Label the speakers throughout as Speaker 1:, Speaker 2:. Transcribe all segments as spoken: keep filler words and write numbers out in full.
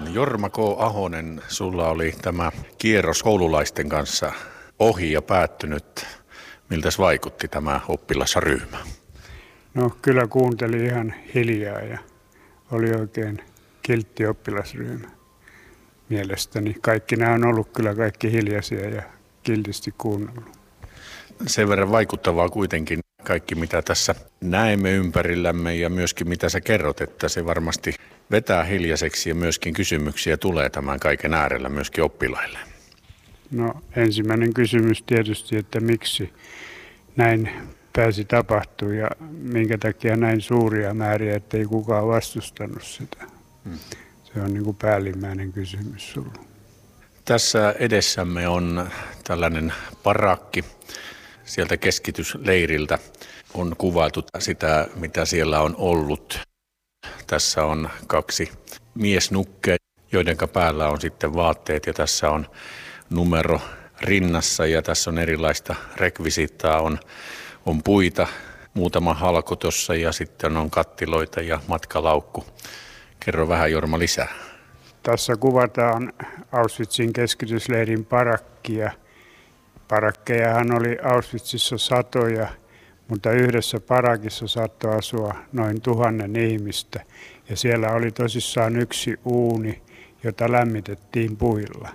Speaker 1: Jorma K. Ahonen, sulla oli tämä kierros koululaisten kanssa ohi ja päättynyt. Miltäs vaikutti tämä oppilasryhmä?
Speaker 2: No kyllä kuuntelin ihan hiljaa ja oli oikein kiltti oppilasryhmä mielestäni. Kaikki nämä on ollut kyllä kaikki hiljaisia ja kiltisti kuunnellut.
Speaker 1: Sen verran vaikuttavaa kuitenkin kaikki, mitä tässä näemme ympärillämme ja myöskin mitä sä kerrot, että se varmasti vetää hiljaiseksi ja myöskin kysymyksiä tulee tämän kaiken äärellä myöskin oppilaille.
Speaker 2: No ensimmäinen kysymys tietysti, että miksi näin pääsi tapahtumaan ja minkä takia näin suuria määriä, ettei kukaan vastustanut sitä. Hmm. Se on niin kuin päällimmäinen kysymys sulla.
Speaker 1: Tässä edessämme on tällainen parakki. Sieltä keskitysleiriltä on kuvailtu sitä, mitä siellä on ollut. Tässä on kaksi miesnukkea, joiden päällä on sitten vaatteet ja tässä on numero rinnassa ja tässä on erilaista rekvisiittaa, on, on puita, muutama halko tuossa ja sitten on kattiloita ja matkalaukku. Kerro vähän Jorma lisää.
Speaker 2: Tässä kuvataan Auschwitzin keskitysleirin parakkia. Parakkejahan oli Auschwitzissa satoja, mutta yhdessä parakissa saattoi asua noin tuhannen ihmistä. Ja siellä oli tosissaan yksi uuni, jota lämmitettiin puilla.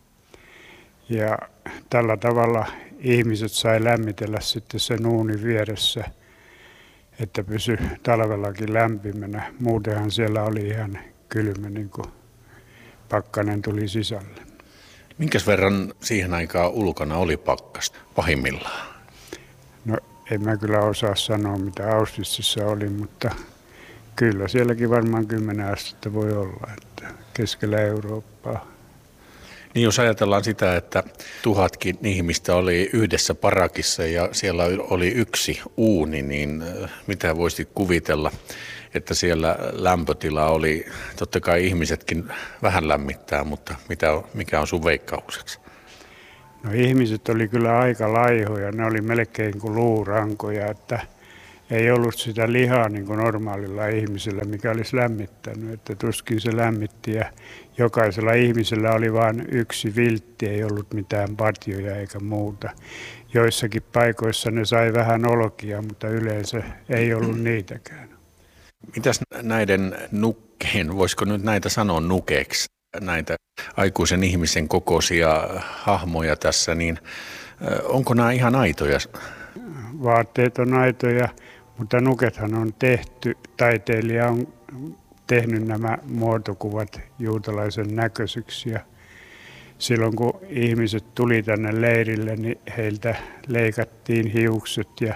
Speaker 2: Ja tällä tavalla ihmiset sai lämmitellä sitten sen uunin vieressä, että pysyi talvellakin lämpimänä. Muutenhan siellä oli ihan kylmä, niin kuin pakkanen tuli sisälle.
Speaker 1: Minkäs verran siihen aikaan ulkona oli pakkasta pahimmillaan?
Speaker 2: No en mä kyllä osaa sanoa, mitä Auschwitzissa oli, mutta kyllä sielläkin varmaan kymmenen astetta voi olla, että keskellä Eurooppaa.
Speaker 1: Niin jos ajatellaan sitä, että tuhatkin ihmistä oli yhdessä parakissa ja siellä oli yksi uuni, niin mitä voisit kuvitella, että siellä lämpötila oli, totta kai ihmisetkin vähän lämmittää, mutta mitä, mikä on sun veikkaukseksi?
Speaker 2: No ihmiset oli kyllä aika laihoja, ne oli melkein kuin luurankoja, että ei ollut sitä lihaa niin kuin normaalilla ihmisellä, mikä olisi lämmittänyt, että tuskin se lämmitti ja jokaisella ihmisellä oli vain yksi viltti, ei ollut mitään patjoja eikä muuta. Joissakin paikoissa ne sai vähän olkia, mutta yleensä ei ollut niitäkään.
Speaker 1: Mitäs näiden nukkeen, voisiko nyt näitä sanoa nukeeksi, näitä aikuisen ihmisen kokoisia hahmoja tässä, niin onko nämä ihan aitoja?
Speaker 2: Vaatteet on aitoja, mutta nukethan on tehty, taiteilija on tehnyt nämä muotokuvat juutalaisen näköisiksi. Ja silloin kun ihmiset tuli tänne leirille, niin heiltä leikattiin hiukset ja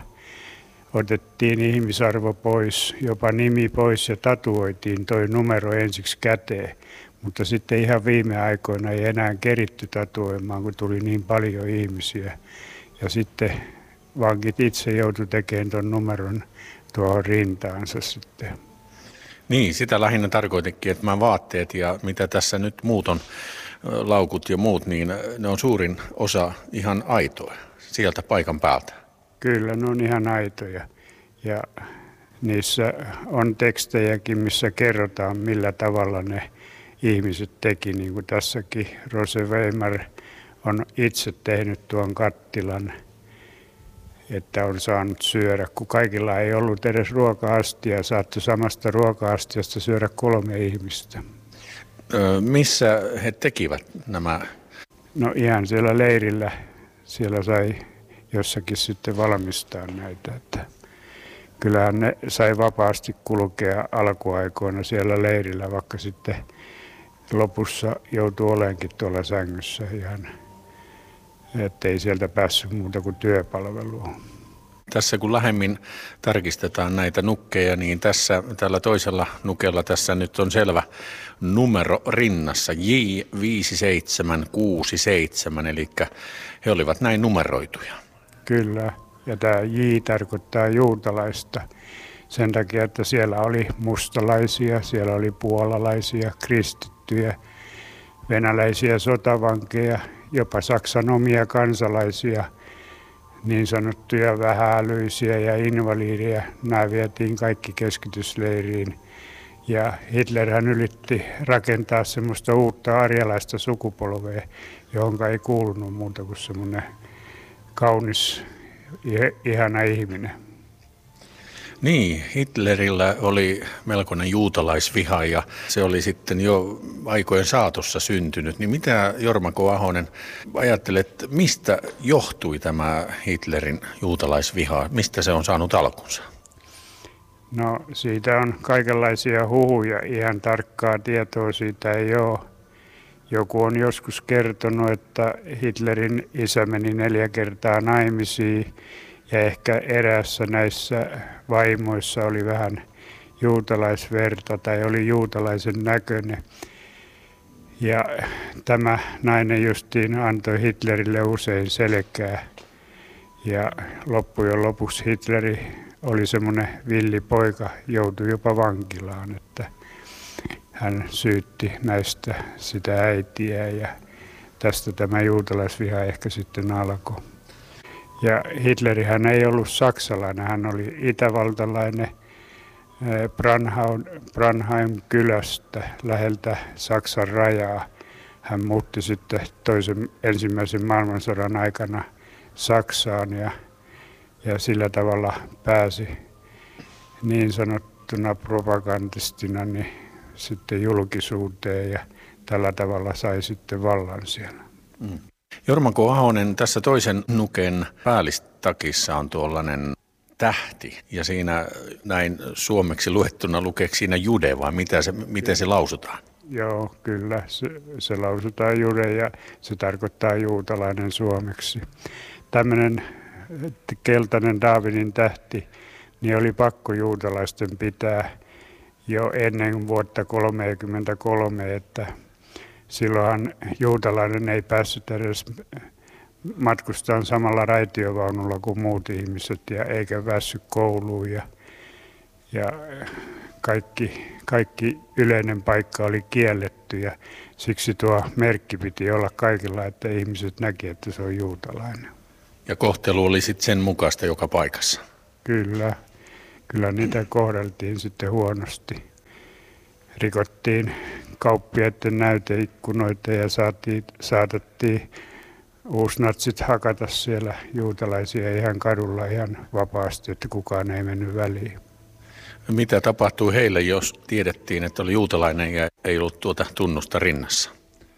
Speaker 2: otettiin ihmisarvo pois, jopa nimi pois ja tatuoitiin toi numero ensiksi käteen. Mutta sitten ihan viime aikoina ei enää keritty tatuoimaan, kun tuli niin paljon ihmisiä. Ja sitten vankit itse joutui tekemään tuon numeron tuohon rintaansa sitten.
Speaker 1: Niin, sitä lähinnä tarkoitinkin, että nämä vaatteet ja mitä tässä nyt muut on, laukut ja muut, niin ne on suurin osa ihan aitoa sieltä paikan päältä.
Speaker 2: Kyllä, ne on ihan aitoja. Ja niissä on tekstejäkin, missä kerrotaan, millä tavalla ne ihmiset teki. Niin kuin tässäkin Rose Weimar on itse tehnyt tuon kattilan, että on saanut syödä, kun kaikilla ei ollut edes ruoka-astia. Saattoi samasta ruoka-astiasta syödä kolme ihmistä.
Speaker 1: Öö, missä he tekivät nämä?
Speaker 2: No ihan siellä leirillä. Siellä sai jossakin sitten valmistaa näitä. Että kyllähän ne sai vapaasti kulkea alkuaikoina siellä leirillä, vaikka sitten lopussa joutui oleenkin tuolla sängyssä ihan, ettei sieltä päässyt muuta kuin työpalveluun.
Speaker 1: Tässä kun lähemmin tarkistetaan näitä nukkeja, niin tässä tällä toisella nukella tässä nyt on selvä numero rinnassa, J viisi seitsemän kuusi seitsemän, eli he olivat näin numeroituja.
Speaker 2: Kyllä, ja tämä J tarkoittaa juutalaista sen takia, että siellä oli mustalaisia, siellä oli puolalaisia, kristittyjä, venäläisiä sotavankeja, jopa Saksan omia kansalaisia, niin sanottuja vähäälyisiä ja invaliideja. Nämä vietiin kaikki keskitysleiriin Ja Hitlerhän yritti rakentaa semmoista uutta arjalaista sukupolvea, johon ei kuulunut muuta kuin semmoinen kaunis, ihana ihminen.
Speaker 1: Niin, Hitlerillä oli melkoinen juutalaisviha ja se oli sitten jo aikojen saatossa syntynyt. Niin mitä, Jorma K. Ahonen, ajattelet, mistä johtui tämä Hitlerin juutalaisviha? Mistä se on saanut alkunsa?
Speaker 2: No siitä on kaikenlaisia huhuja, ihan tarkkaa tietoa siitä ei ole. Joku on joskus kertonut, että Hitlerin isä meni neljä kertaa naimisiin ja ehkä eräässä näissä vaimoissa oli vähän juutalaisverta tai oli juutalaisen näköinen. Ja tämä nainen justiin antoi Hitlerille usein selkää ja loppujen lopuksi Hitleri oli semmoinen villi poika, joutui jopa vankilaan, että hän syytti näistä sitä äitiä ja tästä tämä juutalaisviha ehkä sitten alkoi. Ja Hitlerihän ei ollut saksalainen, hän oli itävaltalainen Branheim, Branheim kylästä läheltä Saksan rajaa. Hän muutti sitten toisen ensimmäisen maailmansodan aikana Saksaan ja, ja sillä tavalla pääsi niin sanottuna propagandistina niin sitten julkisuuteen ja tällä tavalla sai sitten vallan siellä.
Speaker 1: Mm. Jorma K. Ahonen, tässä toisen nuken päällistakissa on tuollainen tähti ja siinä näin suomeksi luettuna lukeeko siinä jude vai mitä se, miten se lausutaan?
Speaker 2: Joo, kyllä se, se lausutaan jude ja se tarkoittaa juutalainen suomeksi. Tämmöinen keltainen Daavidin tähti niin oli pakko juutalaisten pitää jo ennen vuotta tuhatyhdeksänsataakolmekymmentäkolme, että silloinhan juutalainen ei päässyt edes matkustamaan samalla raitiovaunulla kuin muut ihmiset ja eikä päässyt kouluun ja, ja kaikki, kaikki yleinen paikka oli kielletty ja siksi tuo merkki piti olla kaikilla, että ihmiset näki, että se on juutalainen.
Speaker 1: Ja kohtelu oli sitten sen mukaista joka paikassa?
Speaker 2: Kyllä, kyllä niitä kohdeltiin sitten huonosti. Rikottiin kauppiaiden näyteikkunoita ja saatiin, saatettiin uusnatsit hakata siellä juutalaisia ihan kadulla ihan vapaasti, että kukaan ei mennyt väliin.
Speaker 1: Mitä tapahtui heille, jos tiedettiin, että oli juutalainen ja ei ollut tuota tunnusta rinnassa?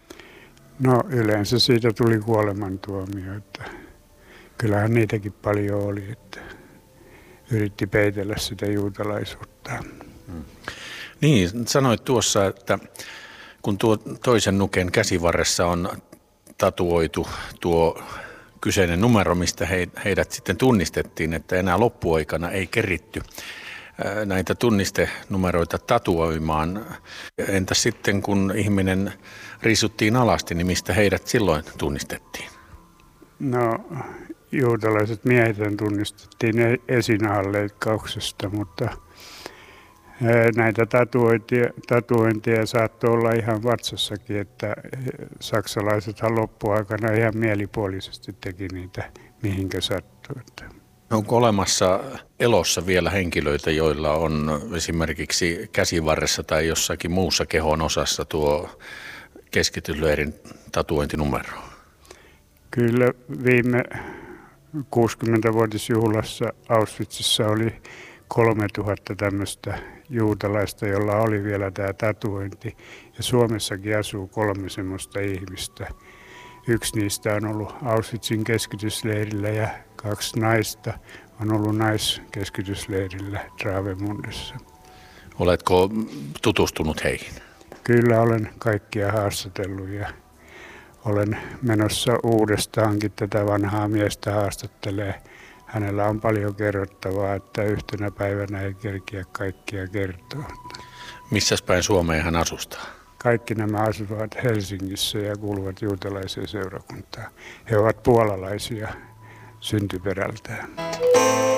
Speaker 2: No yleensä siitä tuli kuolemantuomio, että kyllähän niitäkin paljon oli, että yritti peitellä sitä juutalaisuutta.
Speaker 1: Hmm. Niin, sanoit tuossa, että kun tuo toisen nuken käsivarressa on tatuoitu tuo kyseinen numero, mistä heidät sitten tunnistettiin, että enää loppuaikana ei keritty näitä tunnistenumeroita tatuoimaan. Entäs sitten, kun ihminen riisuttiin alasti, niin mistä heidät silloin tunnistettiin?
Speaker 2: No, juutalaiset miehet tunnistettiin esinahanleikkauksesta, mutta näitä tatuointia, tatuointia saattoi olla ihan vatsassakin, että saksalaisethan loppuaikana ihan mielipuolisesti teki niitä mihinkä sattui.
Speaker 1: Onko olemassa elossa vielä henkilöitä, joilla on esimerkiksi käsivarressa tai jossakin muussa kehon osassa tuo keskitysleirin tatuointinumero?
Speaker 2: Kyllä viime kuusikymmentävuotisjuhlassa Auschwitzissa oli kolmetuhatta tämmöistä juutalaista, jolla oli vielä tämä tatuointi. Ja Suomessakin asuu kolme semmoista ihmistä. Yksi niistä on ollut Auschwitzin keskitysleirillä ja kaksi naista on ollut naiskeskitysleirillä Travemundessa.
Speaker 1: Oletko tutustunut heihin?
Speaker 2: Kyllä olen kaikkia haastatellut ja olen menossa uudestaankin tätä vanhaa miestä haastattelee. Hänellä on paljon kerrottavaa, että yhtenä päivänä ei kerkiä kaikkia kertoa.
Speaker 1: Missäs päin Suomeen hän asustaa?
Speaker 2: Kaikki nämä asuvat Helsingissä ja kuuluvat juutalaiseen seurakuntaan. He ovat puolalaisia syntyperältään.